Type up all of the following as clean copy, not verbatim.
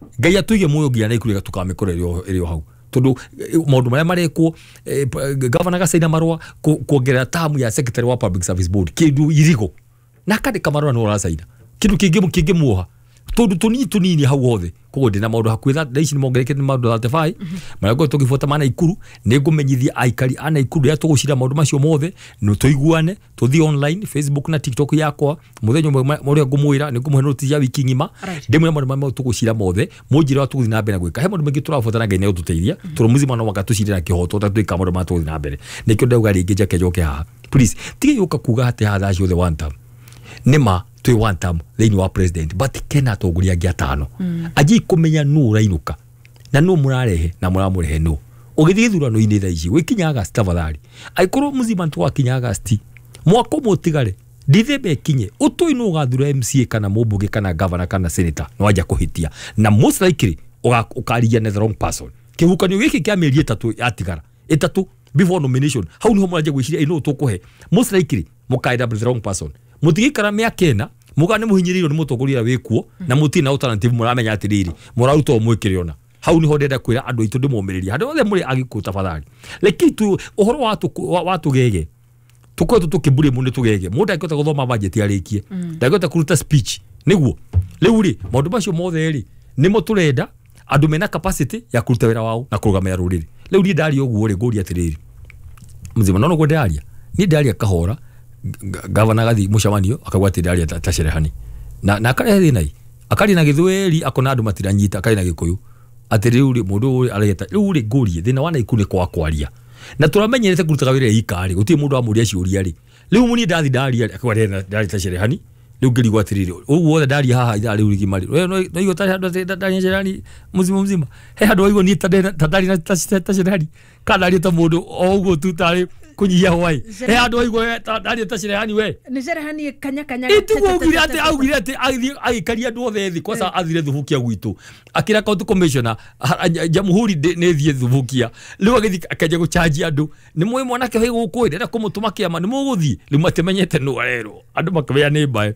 Ngai atuige muyo ngia na ikuru tukamekora rio hau tondu maundu maria marekwo governor gacaina marwa kuongerera tamu ya secretary wa public service board kindu irigo na kandika marwa no racaina kindu kingi muoha tondu tunini hau hothe koguo ndina maundu hakwitha ndaici ni mongerekete ni maundu 35 marego tugifuata mana ikuru ni ngumenyithia aikari ana ikuru ya tugucira maundu macio mothe no tuiguane tuthi online Facebook na TikTok yakwa muthenyo muria ngumwira ni ngumuhe notice ya wiki ngima ndimwe maundu mamwe tugucira mothe munjira wa tuguthi na mbere gwika he maundu mengi turafuata na Ngai ne ututeithia turumuzima no wakatucira kihoto tatuika maundu ma tuguthi na mbere nikyo ndauga ringi njoke haha please tige yuka kuga hate hatha ciothe one time nima twi one term thini wa president but kena toguria ngia tano aji kumenya nu rainuka na nu murarehe na muramurehe nu ugithii thurano ini tha ici wikinya August tafadhali aikoro muzima tu wakinya August mwako mutigare Dithembe kinye utoi no gathura MCA kana mubunge kana governor kana senator no aja kuhitia na most likely ukarigia the wrong person kihukanio giki kia mieri 3 yatigara 3 before nomination hau niho muraje gwiciria ino tukuhe most likely mukaida the wrong person mutigikara miakena mugane muhinyiririo ni mutongoria wikuo na mutina alternative muramenya atiriri muraruta omwikiriona hau niho ndenda kwira andu itu ndimomiriria handu othe muri agiku tafadhali leki tu uhoro watu gege tukoto tukibure mundu tugege mundu akota guthoma budget yarikie ndagota kuruta speech niguo leuri maundu macio mothe ri nimo turenda andu mena capacity ya kuruta wira wao na kurugamia ruriri leuri ndari oguo ri nguri atiriri muzima nono gwendaria ni ndaria kahora governor gathi mushamanio akagwati ndaria tasherehani na akare thina akari na githweri akona andu matiranyita akari na gikuyu atiriuri mundu areta riuri ngurie thina wana ikune kwa kwaria na turamenyerete kurutaga wira ikari guti mundu amuria ciuria ri riu muni ndathi ndaria akagwati ndaria tasherehani riu ngiri gwatiriri uguo ndaria haha ida riu rigimari no igo ndaria sherehani muzima he handu igo ni tadari na tasherehani kana ri ta mundu o uguo tu tari kunyia hwai he andu aigo ndari tasherehani we ni sherehani kanya itu augire ati agikaria andu othe thi kwasa athire thubukia gwitu akira county commissioner jamhuri ne thie thubukia riu agithi akaja gucharge andu ni mwe mwanake he guku ndenda kumutuma kiama ni muguthi riu matemenyete no arero andu makabea ni mbae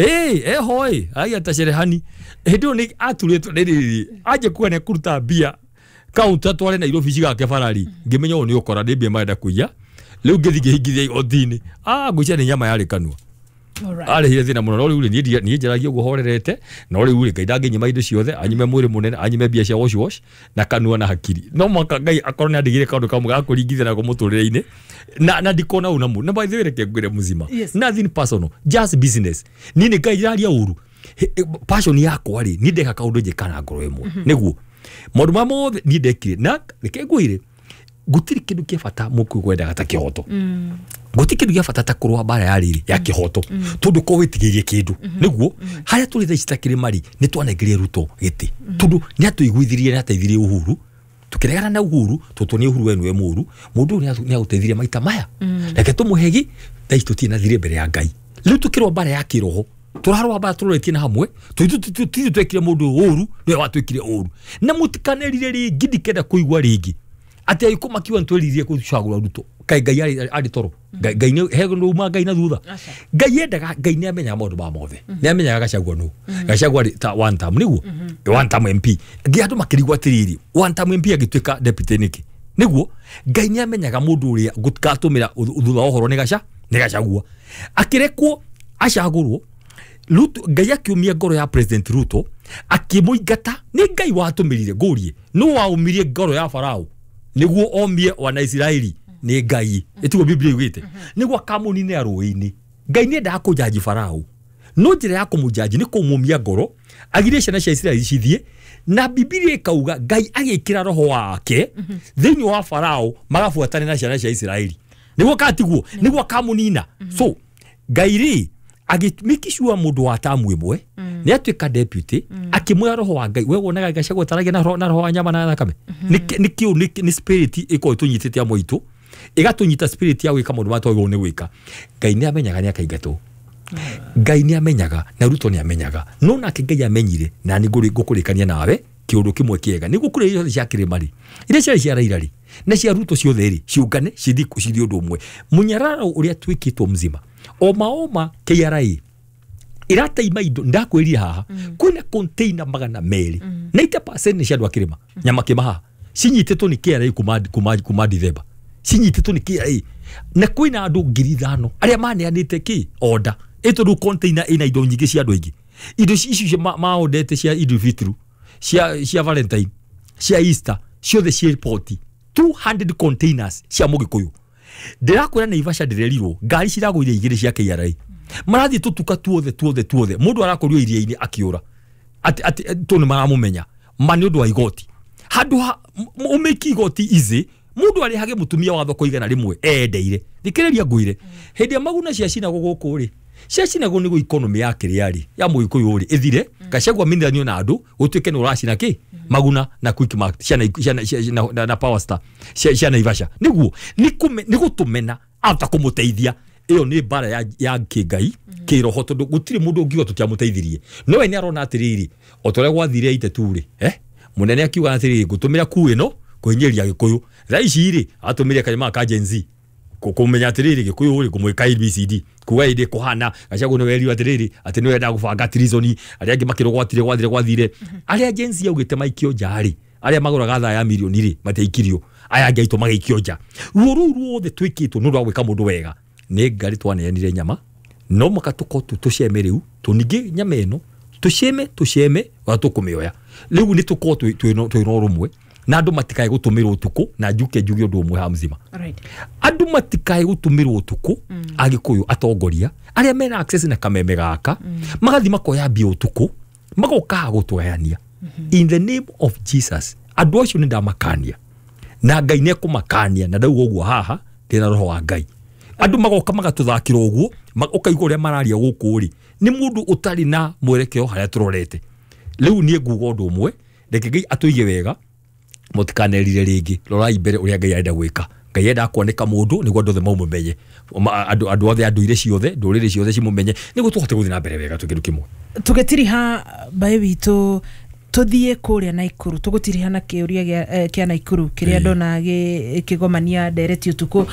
hoi aya tasherehani hindu ni aturetwo ndiriri aje kuwa ne kuruta bia county atware na Nairobi cigake farari ngimenya ni ukora ndibia maenda kuya riu ngithigithia odini ngwicia ni nyama yari kanua ale hire thina muno riu ni njaragia ugo horerete no riu Ngai ndanginyima indo ciothe anyime mwiri munene anyime bia cia wash na kanua na hakiri no maka Ngai akorone andigire kaundu kamwe ga kuringithia na kumuturire-ini na ndikona unamu na by the way reke ngwire muzima nothing personal just business nini Ngai iraria uru passion yakwa ri ni ndeka kaundu njikana ngoro imwe niguo maundu mamothe ni ndekire na reke ngwire gutiri kindu kia bata muku gwenda gata kihoto gutiri kindu kia bata ta kurwa bara ya riri ya kihoto tondu ko witigirie kindu niguo haria turi tha citakire mari ni twanengerie Ruto giti tondu ni atuiguithirie na ateithirie Uhuru tukiregana na Uhuru tutonie Uhuru wenu we mundu ni aguteithirie maita maya reke tumuhegi thaici tutina thire mbere ya Ngai riu tukirwa bara ya kiroho turarwa bara turoretie na hamwe tuthi twekire mundu uru ni watwekire uru na mutikanerire ringi ndikenda kuigwa ringi ati ayiko makiwa ntweririe kucagura Ruto kai Ngai ari toro Ngai ne hego no ma Ngai na thutha Ngai endaga Ngai ne amenya maundu ma mothe ne amenya gacagwa no gacagwa ta one time niguo one time MP ngi andu makirigwa tiriri one time MP agitweka deputy niki niguo Ngai ne amenyaga mundu uria gutikatumira thutha ohoro ni gacagwa akirekwo acagurwo Ruto Ngai akiumia ngoro ya President Ruto akimuingata ni Ngai watumirire ngurie no waumirie ngoro ya Farao niguo omie wana Israeli ni Ngai etigo Biblia yugite niguo kamunine aruini Ngai ni nda kujaji Farao no njira ya kumujaji ni kumumia ngoro agire ciana cia Israeli cithie na Biblia ikauga Ngai agikira roho wake thini wa Farao magafuatana na ciana cia Israeli niguo katiguo niguo kamunina so Ngai ri agimikishua mundu wa tamu imwe ni atwika deputy akimwa roho wa Ngai we wonaga gacagwa taragia na roho wa nyama na thakame ni spirit iko itunyitite amwe itu igatunyita spirit ya gwika mundu matwa ni gwika Ngai ni amenyaga ni akaigatwo Ngai ni amenyaga na Ruto ni amenyaga no nake Ngai amenyire na ni gukurikania nawe kiundu kimwe kiega ni gukure icio cia kirimari ire cia rairari na cia Ruto ciothe ri ciungane cithiku cithi undu umwe munyararo uria twikitwo mzima oma KRA irata imaido ndakwĩria haha kwĩna container magana meri 90% nĩ cia andũ akĩrĩma nyama kĩmaha cinyitĩtwo nĩ KRA kuma December cinyitĩtwo nĩ KRA na kwĩna andũ 5,000 arĩa maneanĩte kĩ order ĩtondũ container ina indo nyingĩ cia andũ aingĩ indo icio maondete cia Eid al-Fitr cia Valentine cia Easter ciothe cia report 200 containers cia Mũgĩkũyũ ndĩrakwĩra Naivasha ndĩrerirwo ngari ciragũire 2 cia KRA marathi tutuka tuothe mundu arakorio iria-ini akiura ati tone maramumenya mani undu wa igoti handu umeki igoti izi mundu ari hage mutumia wa thoko igana rimwe endeire thikiriria nguire hindi maguna cia cina guguku ri cia cina go nigo economy ya kiriari ya Mũgĩkũyũ ri ithire gacagwa mindanio na andu utuike no racina ki maguna na quick market cia na power star cia Naivasha niguo nigutumena ata kumuteithia iyo ni bara ya Kĩngai kiroho tondu gutiri mundu ungigo tukiamuteithirie no we ni arona atiriri otore gwathire iteturi munene akiuga atiriri gutumira ku ino kwenyeria Gĩkũyũ raici ri atumire kanyama ka Gen Z kumenya atiriri Gĩkũyũ ri kumwika ABCD kuga ide kuhana gacago no weri atiriri ati no yenda gubanga treason aria angi makirogwatire gwathire aria Gen Z augite maikio njari aria maguraga tha ya milioni ri mateikirio aya ngaito magaikio nja ruo the twikitwo no rwagwika mundu wega ne ngari twaneanire nyama no makatuko tuceme riu tuningi nyama eno tuceme watukumioya riu ni tuko twino rumwe na andu matikae gutumirwo utuku na njuge undu umwe ha mzima andu matikae gutumirwo utuku Agĩkũyũ atongoria aria mena access na kameme gaka magathi makoya bio utuku magoka gutwayania in the name of Jesus andu acio ni ndamakania na Ngai ne kumakania na ndauga uguo haha ndina roho wa Ngai andu magoka magatuthakira uguo ukaigua uria mararia guku ri ni mundu utari na mwerekeo haria turorete riu nie nguga undu umwe reke Ngai atuige wega mutikanerire ringi rorai mbere uria Ngai arenda gwika Ngai enda kuoneka mundu niguo ndothe maumumenye andu othe anduire ciothe ndurire ciothe cimumenye niguo tuhote guthina mbere wega tukindu kimwe tugetiriha bae witu tuthie kuria Naikuru tugutiriha na kiuria kia Naikuru kiria ndona kigomania ndereti utuku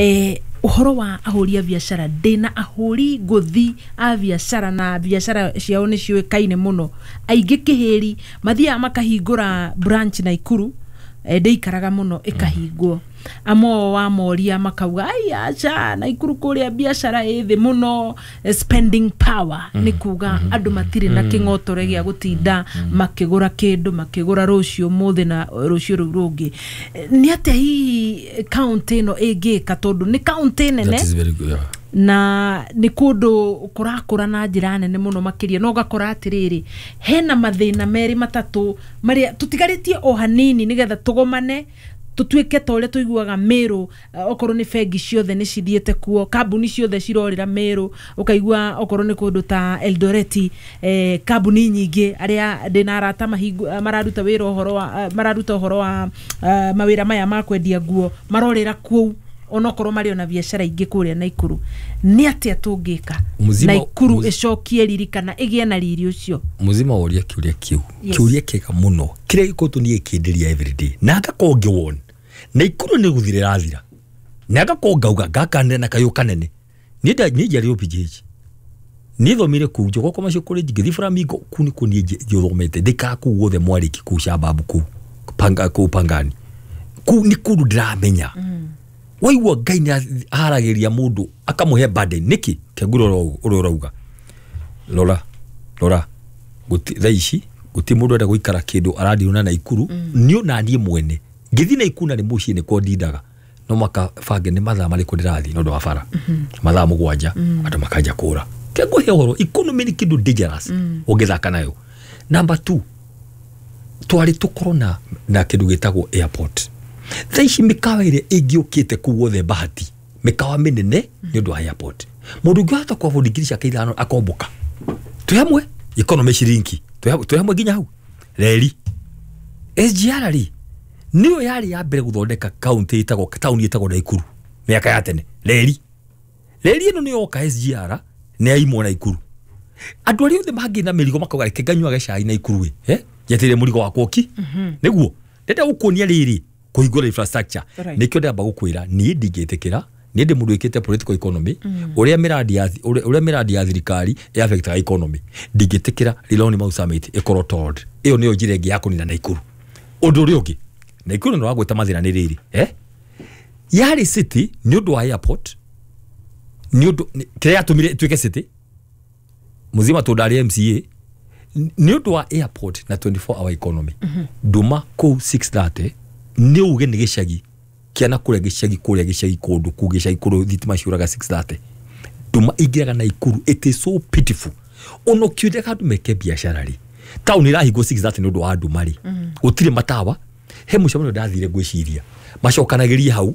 uhoro wa ahuri a biashara ndina ahuri nguthi a biashara na biashara ciao ni ciuikaine muno aingi kihiri mathia makahingura branch Naikuru ndeikaraga muno ikahingwo amo wa moria makauga ai acha Naikuru kuria biashara ithi muno spending power ni kuga andu matire na king'otore gia gutinda makigura kindu makigura rucio muthe na rucio rungi ni ate hi county no ingika tondu ni county nene that is very good na ni kundu kurakura na njira nene muno makiria no gakora atiriri hena mathina meri matatu maria tutigaritie o hanini nigetha tugomane tutuike tole tuiguaga Meru okorwo ni fegi ciothe ni cithiete kuo kambuni ciothe cirorira Meru ukaigua okorwo ni kundu ta Eldoreti kambuni nyingi aria ndina arata mararuta wira uhoro wa mawira maya makwendia nguo marorira kuo onokorwo mari ona biashara ingi kuria Naikuru ni atia tungika Naikuru icokie ririkana igie na riri ucio muzima woria kiuria kega muno kire ikotu ni ikindiria everyday na ngakonge won Naikuru ni guthire rathira na ngakongauga ngakane na kayo kanene ni njari opijiji ni thomire ku jogo koma cio kuri ngithi Flamingo kuni kuni thomete ndika ku wothe mwariki ku shababu ku pangani ku ni kuru ndiramenya waigua Ngai ni aharagiria mundu akamuhe burden niki keguro urauga lora guti thaici guti mundu enda guikara kindu aradiuna Naikuru ni ona nie mwene ngithi Naikuru ni muci ni kodindaga no makabange ni mathaa mari kundirathi no ndo afara mathaa mugwanja andu makaja kura keguhe horo economy ni kindu dangerous ugithaka nayo number 2 twari tukorona na kindu gitagwo airport thaici mikawa ire igiukite kuwothe bahati mikawa minene ni undu wa airport mundu ngihota kwa vundikirisha keithano akomboka tuyamwe economy shirinki tuyamwe ginya hau reri SGR ri niyo yari ya mbere guthondeka county itago town itago Naikuru miaka ya tene reri ino niyo ka SGR ne aimo Naikuru andu ari othe mangi na mirigo makauga reke nganywa gacai Naikuru yetire murigo wa koki niguo ndenda gukunia riri kuhingura infrastructure nikyo ndamba gukwira ni ndingitikira ni ndi mundu ikite political economy uria miradi ya thirikari ya affect economy ndigitikira Riloni Mau Summit ikoro told iyo niyo njira ingi ya kunina Naikuru undu uri ungi Naikuru no wagweta mathina ni riri yari city ni undu wa airport ni undu kiria tumire twike city muzima tondari MCA ni undu wa airport na 24 hour economy duma ko 630 ni uge ni gicagi kiana kure gicagi kundu ku gicagi kuru thitima ciuraga 630 duma igiraga Naikuru. It is so pitiful ono kiude kandu meke biashara ri town irahingo 630 ni undu wa duma ri gutire matawa he mucemano ndathire gwiciria macokanagirie hau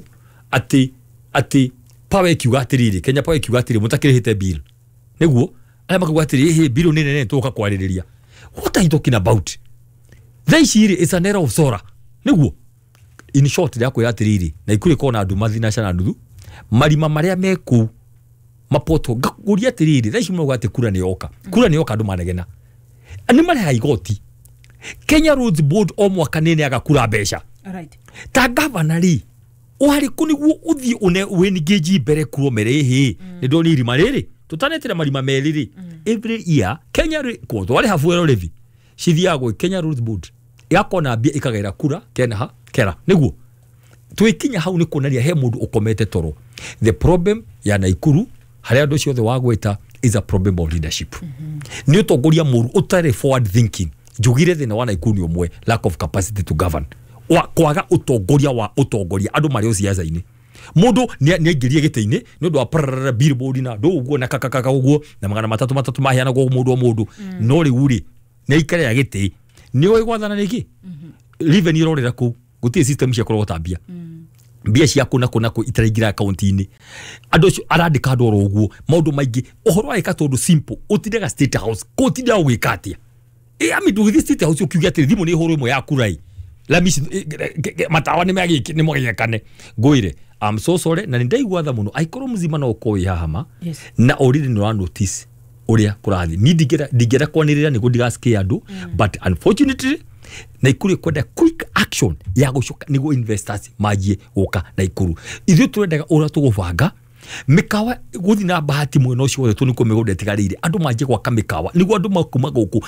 ati Power kiuga atiriri Kenya Power kiuga atiriri mutakirihite bill niguo aya makagwa atiriri he bill nene tuka kwaririria. What are you talking about? Thaiciri is an era of sora niguo in short ya kwira atiriri Naikuru kona andu mathina cana nduthu marima maria meku mapoto ngakuria atiriri thaici mugwa ati kura ni yoka andu manegena ani mareha igoti Kenya Roads Board o mwaka nene agakura mbeca ta governor ri uhari kuniguo uthie une wengeji mbere kuro merehe ni ndoni irima riri tutanetira marima meriri every year Kenya ko twari hafuero levy cithiagwo Kenya Roads Board yakona bia ikagaira kura kera niguo twikinya hau ni kunaria he mundu ukomete toro. The problem ya Naikuru haria andu ciothe wagweta is a problem of leadership ni utongoria muru utare forward thinking jugire thina wa Naikuru ni umwe lack of capacity to govern kwaga utongoria andu mari ociaca-ini mundu ni aingirie gite-ini ni undu wa billboard na ndo uguo na kakaka uguo na magana matatu mahiana go mundu no riuri ni ikare ya gite ni oi gwathana niki live ni rorera ku gutie system cia kurotambia mbia cia kuna itaraingira account-ini andu arandika andu oro uguo maundu maingi uhoro wa ikatondu simple utindega State House ko tinda wikatia ami ndugithi State House ukiugia ati thimu ni horo imwe ya kurai la misi matawa ni magi ni mogekane goire. I'm so sorry na ndaigwa tha muno aikoro muzima no ko yahama na already no notice uria kurathi ni digera kwanirira ni gudigaske andu but unfortunately Naikuru kwenda quick action ya gucoka nigo investors majie guka Naikuru ithu turendaga ura tugubanga mikawa guthi na bahati mwe no cio tu niko migode tigarire andu majie gwaka mikawa nigo andu makuma guku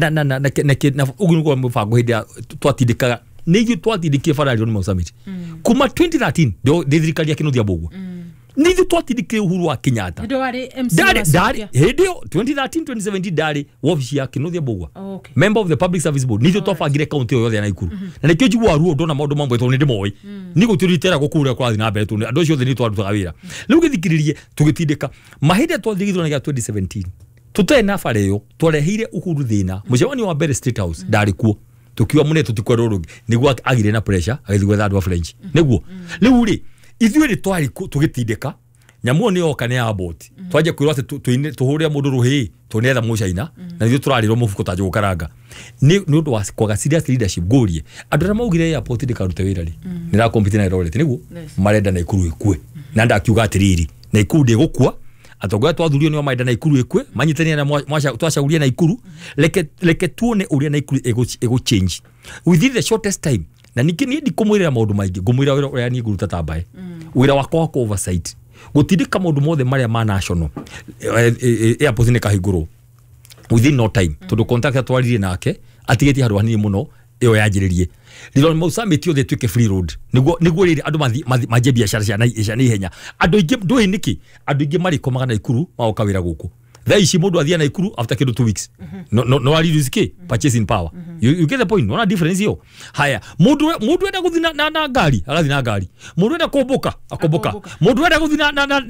na ugunugo mubango hindia twatindikaga nigi twatindike Riloni Mau Summit kuma 2013 ndio thirikari yake no thiambugo nigi twatindike Uhuru wa Kenyatta ndio wari MC dari hedio 2013 2017 dari office yake no thiambugo member of the public service board nigi twafangire county yothe ya Naikuru na nikio jigwa ruo ndona maundu mamwe to ndi moi nigo turitera gukura kwa thina mbere tu andu cio thi ni twarutaga wira riu githikiririe tugitindika mahinde twathigithwa na 2017 tutene na fareo twareheire Uhuru thina mucewani wa mbere State House dari kuo tukiwa mune tutikwa rurugi niguo agire na pressure agithigwa andu a French niguo riu ri ithuĩ ri twari tugitindika nyamu ni oka ne abot twaje kwirwa ati tuhurire mundu ruhi tunetha mucaina na ithuĩ turarirwo mufuko ta njukaranga ni undu wa kwaga serious leadership gorie andu ra maugire airport ndikarute wira ri nira compete na Eldoret niguo marenda Naikuru ikue na ndakiuga atiriri Naikuru ndigukua atongoria twathurio ni maida Naikuru ikwe manyitania na mwasha twacauria Naikuru leke tuone uria Naikuru ego change within the shortest time na niki ni ndikumwirira maundu maingi ngumwira wira uria ni nguruta tambae wira wakwa wa oversight gutindika maundu mothe maria ma national airport ni kahinguru within no time tondu contract twaririe nake atigeti handu hanini muno iyo yanjiririe Riloni Mau Summit yothe twike free road niguo riri andu maje biashara cia na ihenya andu ingi ndui niki andu ingi mari komaga Naikuru maoka wira guku thaici mundu athia Naikuru after kindu 2 weeks no ali risk purchasing power you get the point no difference yo haya mundu enda guthi na ngari agathi na ngari mundu enda komboka akomboka mundu enda guthi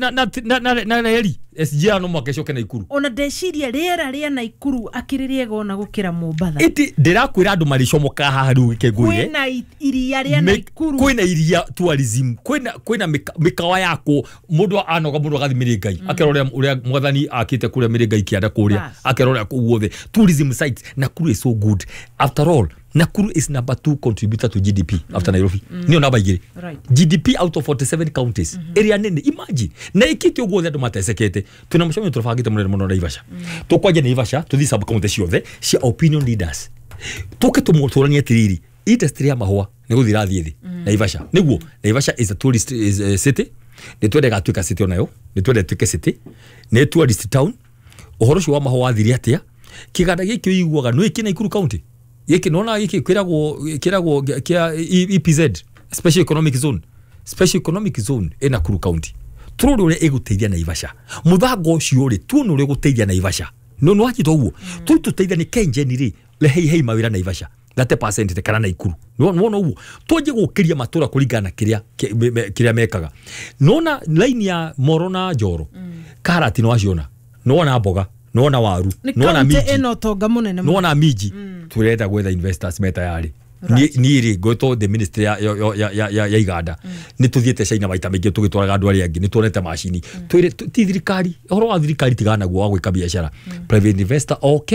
na heli SGR no makeshoke Naikuru ona ndeciria riera ria Naikuru akiririe gona gukira Mombatha iti ndirakwira andu maricomoka haha riu keguye kwina iria ria Naikuru kwina iria tourism kwina mikawa yako mundu anoga mundu agathi Miringai akerora uria mwathani akite kuria Miringai kianda kuria akerora kuguothe tourism sites Nakuru is so good after all Nakuru is number 2 contributor to GDP after Nairobi niyo namba igiri GDP out of 47 counties area nene imagine na ikiti uguothe andu matesekete tuna mucamo turafangite munene muno Naivasha tukwaje Naivasha tuthi sub county ciothe cia opinion leaders tuke tumuturania atiriri industry ya mahua ni guthira thiethi Naivasha niguo Naivasha is a tourist city nä twende gatuä city onayo nä twende tuä ke city nä tourist town ohoro cio wa maho wathire atia kiganda gä kä iguaga nä kä na Ikuru county gä kä nona gä kä kä ragwo kia EPZ special economic zone ä Nakuru county tå rä å rä a ä gå teithia Naivasha må thango å cio rä tuona å rä a gå teithia Naivasha no wanyita å guo tå tå teithia nä kenjeni rä rehei mawä ra Naivasha 30% kana Nakuru nona uguo twanjie gukiria matura kuringana kiria mekaga nona line ya Moro na Njoro karati no aciona nona mboga nona waru nona miji eno tonga munene nona miji turenda gwetha investors meta yari ni ri goto the ministry ya iganda ni tuthiete China maita maingi tugitwaraga andu ari angi ni tuonete machini twire ti thirikari horo wa thirikari tigana guo gwika biashara private investor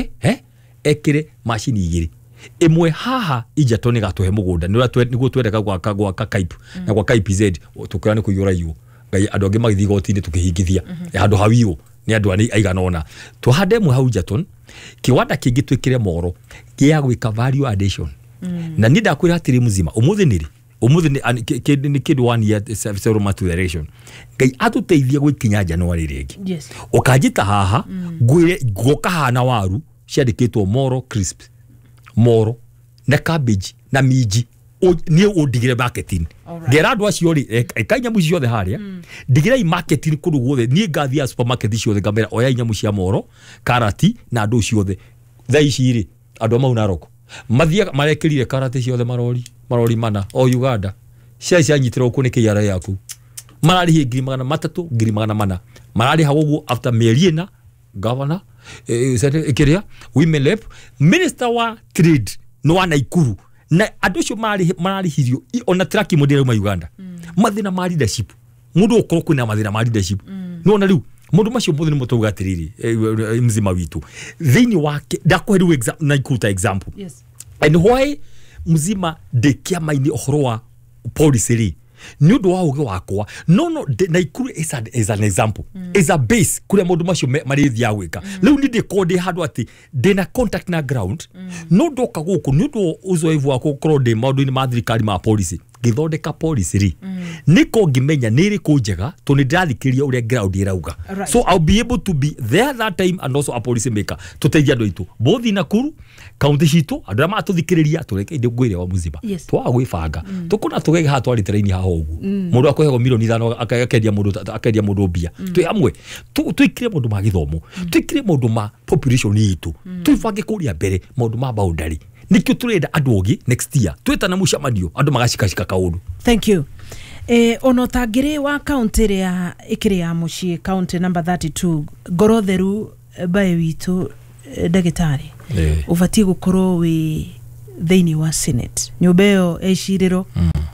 ekire machini igiri imwe haha Egerton ni gatuhe mugunda niguo twendeka gwaka Kaipu na gwa KPZ tukira ni kuyura iyo ngai andu angi magithi gotini tukihingithia andu hawiyo ni andu aigana ona tuhande mwe hau Egerton kiwanda kingi twikire Moro gia gwika value addition na ni ndakwira atiri muzima umuthi ni kid 1 year settlement direction ngai atuteithia gwikinya January ringi ukajita haha ngwire gokahana waru ciandikitwo Moro crisp Moro na cabbage na miji ni udigire marketing gera andu acio ri ikainyamu ciothe haria digire marketing kundu guothe ni ngathia supermarket ciothe ngamera oya inyamu cia Moro karati na andu ciothe thaici ri andu mau Narok mathia marekirire karati ciothe marori mana o Uganda cia nyitirwo ku ni KRA yaku marari 300,000 300,000 marari hawo after Meriena governor kiria women rep minister wa trade no wa Naikuru na andu cio marari hirio ona traki modere ma Uganda mathina ma leadership mundu okoro kwina mathina ma leadership no na riu mundu macio mothe ni mutuga atiriri mzima witu thini wake ndakweru Naikuru ta example and why mzima de kiamaini ohoro wa policy ni undu wa uge wakwa no Naikuru is an example is a base kuria mundu macio marithia gwika riu ni de code handu ati de na contact na ground no ndoka guku ni undu uzoevu wako korwo de maundu ni ma thirikari ma policy githondeka policy ri niko ngimenya niri ku njega to ni ndathikiriria uria ground irauga so I'll be able to be there that time and also a policy maker tuteithia andu itu both Nakuru county citu andu ma tuthikiriria tureke inde ngwire wa muziba twa gwibanga tukuna tugege ha twari train ha hogu mundu akohego milioni 5 akendia mundu mbia twi hamwe twikire mundu ma githomo twikire mundu ma population yitu twifange kuria mbere mundu ma boundary nikyo turenda andu ogi next year twetana mucamanio andu magacikacika kaundu. Thank you. Ono tagire wa county ya ikiri ya muci county number 32 gorotheru bae witu dagitari ufati gukorwo wi thiini wa senate nyumbeo eciriro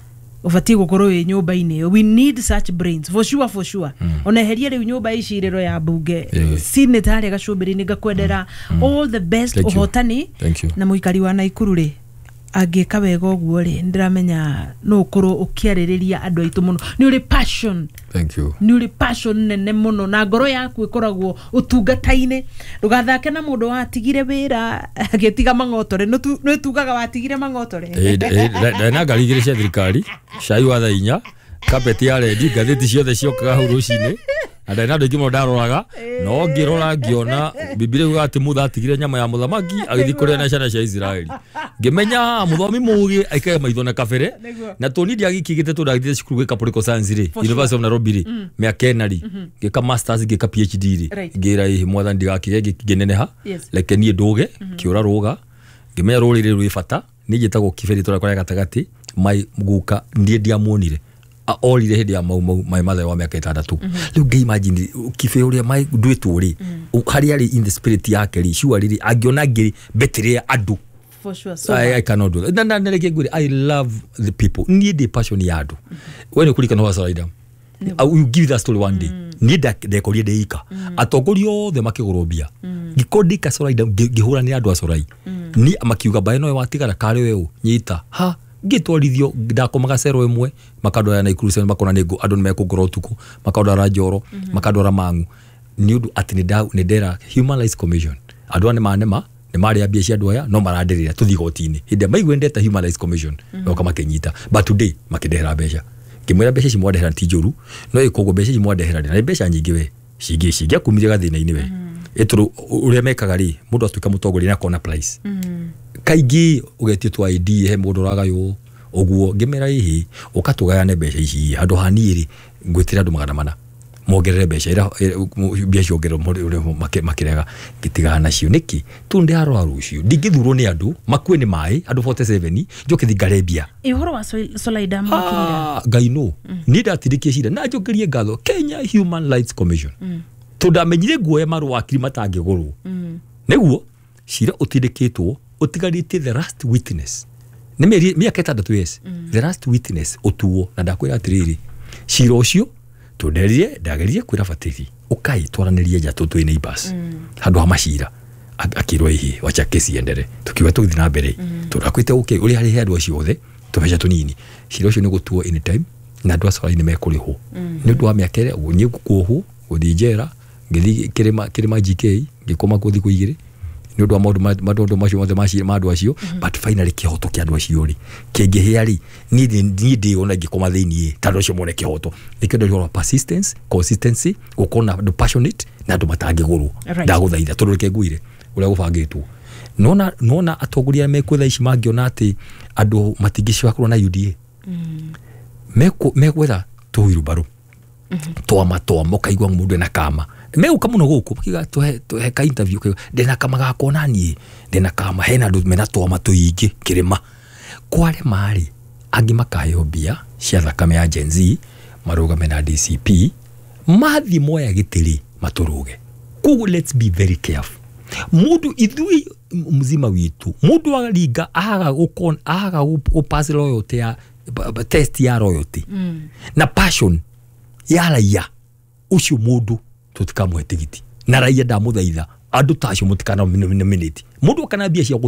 ufati gukorwo wi nyumba-ini we need such brains for sure ona heria riu nyumba eciriro ya bunge senate hari gacumbiri ni gakwendera all the best uhotani na muikari wa Naikuru ri agika wega uguo ri ndiramenya no ukorwo ukiaririria andu aitu muno ni uri passion ni uri passion nene muno na ngoro yaku ikoragwo utungataine ndugathake na mundu watigire wira agetiga mangotore no tugaga watigire mangotore na ngarigire cia thirikari cai wa thainya kapeti ya rendi gatheti ciothe ciokaga hau rucine anda na ndingi ndaroraga no ngirora ngiona biblia yuga ati mutha atigire nyama ya muthamaki agithi kuria na ciana cia Israeli ngimenya muthomi mugi aikaga maitho na kabere na toni dia gikigite tu ndagithire cukuru gwika political science ri University of Nairobi ri mea kenari gika masters gika PhD ri ngira mwathani ndigakire gineneha like nie nduge kiura ruga ngimenya rurire rwi bata ni gitagwo kiberi tora kwa gatagati mai muguka ndie ndiamuonire olire hindi ya mau mai mother wa miaka 6 riu nge imagine kife uria mai ndwitu ri hari ari in the spirit yake ri sure ri agiona ngiri betire adu for sure so I cannot do that na nileke nguri I love the people need the passion ya adu when kulika no wasalaida you give that story one day need the kolie deika atogorio the makigurubia gikodika solaida gihura ni adu asorai ni amakiuga baeno watigara kare wewe nyita ha gitwarithio ndakomaga cero imwe makadora na Naikuru sen makona nego andu nimekugora utuku makadora Njoro makadora Mangu ni undu ati ni ndera Human Rights Commission andu ane manema ni mari abia cia andu aya no marandirira tuthi gotini hinde maigwendeta Human Rights Commission no kama kenyita but today makidera besha kimwera mbeca cimwandehera ti njuru no ikogo mbeca cimwandehera na mbeca nyingi we cigia kumire gathina-ini we eturu uria mekaga ri mundu atuika mutongori na kona price kaingi ugetio twa ID he mundu ragayo oguo ngimera hihi ukatugayane mbeca ici handu hani ri ngwitira andu 100 mongerere mbeca ira mbia ciongerero makirega gitiga nacio niki tunde arwaru ucio ndingithurwo ni andu makue ni mai andu 47 njokithingare mbia ihoro wa Solaida makirira gaino ni ndatirikie cira na njokerie ngatho Kenya Human Rights Commission tundamenyire guoya maru wakiri matangigurwo niguo cira utindikitwo utigarite the last witness ni miaka 3 years the last witness utuo na ndakwira atiriri cira ucio tunderie ndagerie kwira batiri ukai twaranirie njatu twi neighbors handu ha macira akirwo ihi wacha kesi endere tukiwa tuthi na mbere turakwite okay uri hari handu acio othe tubeca tunini cira ucio ni gutuo anytime na andu acio ni mekuriho ni ndu wa miaka ire unyi kuohu guthi njera ngithi kirima GK ngikoma kuthi kuigire ni ndu wa maundu macio mothe macira mandu acio but finally kihoto kia andu acio ri kingihiari ni ndi ona ngikoma thiini tandu acio mone kihoto nikendo ro persistence consistency gukona the passionate na andu matangigurwo ndaguthaitha tururike nguire uria gubangitwo nona atongoria mekwetha ici mangiona ati andu matingicwakurwo na UDA mekwetha tuwirubaru twa mokaigwa mundu na kama meuka muno guku kiga tuhe ka interview ndena kama gakona nie ndena kama hena ndu mena twa tuingi kirima kware mari angi makayo bia cia thakame ya Gen Z marugame na DCP mathi moya gitiri maturuge kugu let's be very careful mundu ithui mzima witu mundu aringa aga upass loyalty ya test ya loyalty na passion ya raia ucio mundu tutikamwe tigiti na raia ndamuthaitha andu tacio mutikana minute mundu kana bia cia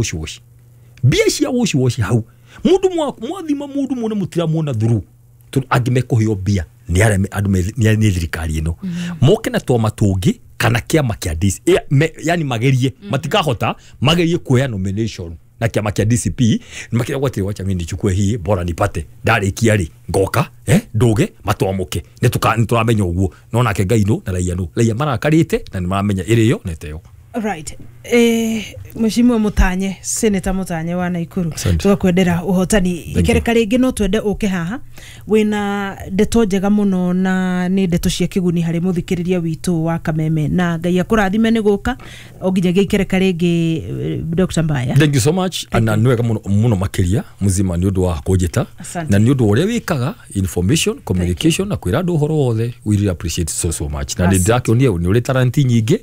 guciwoci hau mundu mwathima mundu mune mutira muona thuru angime kuhio bia ni areme andu ni thirikari ino moke na twa matungi kana kiama kia DC yani magerie matikahota magerie kuya nomination na kiama kia DCP makira gwatire wacha mimi nichukue hii bora nipate ndari kiari ngoka nduge matwamuke nituramenya uguo nona ke gaino na raia marakarite na nimaramenya iriyo neteo right Mheshimiwa Mutanye Senator Mutanye wa Naikuru tugakwendera uhotani ikereka ringi no twende uke haha wina ndeto njega muno na ni ndeto cia kiguni hari muthikiriria witu wa Kameme na Ngai akurathime ni guka oginyagia ikereka ringi Dr. Mbaya. Thank you so much ana nwega muno makiria muzima ni undu wa kujita na ni undu uria wikaga information communication na kwira andu horo wothe we really appreciate so much na ndakionia ni uri talent nyingi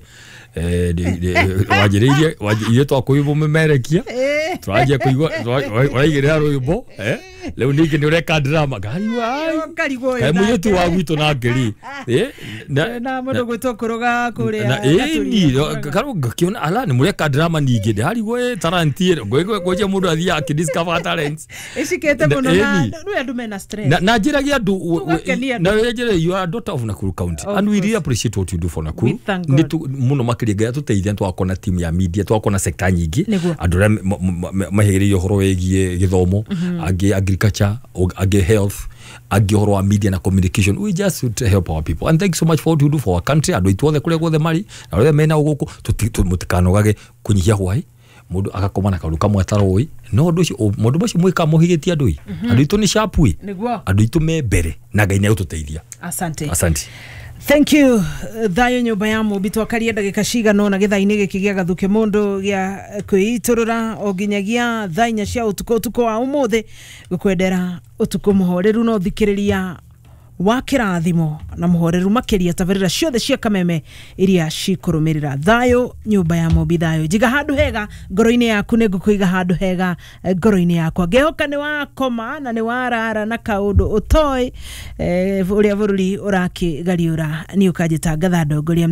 wajireirie ile twakuibo memerekia twaje kuigwa waigirira rwimbo leo ningi ni ureka drama kari muyetu wa gwitu na ngeri na mundu gwitwo kuruga kuria na ni karo kiona ala ni mureka drama ningi ndari gwe taranti gwe mundu athia akidiscover talents ishikete muno na ndu andu mena stress na njiragia andu na njira you are a daughter of Nakuru County and we really appreciate what you do for Nakuru ni muno makiria Ngai tuteithia twakona team ya media twakona sector nyingi andu mahigirio horo wegie githomo agi agriculture agi health agi horo wa media na communication we just to help our people and thank you so much for what you do for our country andu itwothe kule gothe mari na wale mena uguku mutikanogage kunyihia hwai mundu agakoma na karu kamwe taroi no ndu cio mundu bacio mwika muhigitia ndui andu itu ni sharp we andu itu me mbere na Ngai ni ututeithia asante Thank you. Thayo nyumba ya mubitwa karia ndagika cigano na githaini giki gia gathuke mundu gia kwiturura oginyagia thainya cia utuko wa umuthi gukwendera utuko muhoreru no thikiriria wa kirathimo na muhoreru makiria tabarira ciothe cia Kameme iria cikurumirira. Thayo nyumba ya mubi, thayo jiga handu hega ngoro-ini yaku ne gukuiga handu hega ngoro-ini yakwa ngehoka ni wakoma na ni warara na kaundu utoi uria bururi urakigariura ni ukajita gatha ndongoria